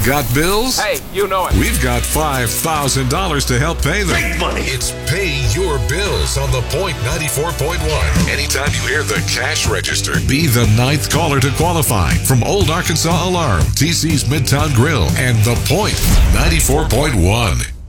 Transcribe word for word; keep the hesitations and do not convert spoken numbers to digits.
Got bills? Hey, you know it. We've got five thousand dollars to help pay them. Big money. It's Pay Your Bills on the Point ninety-four point one. Anytime you hear the cash register, be the ninth caller to qualify. From Old Arkansas Alarm, T C's Midtown Grill, and the Point ninety-four point one.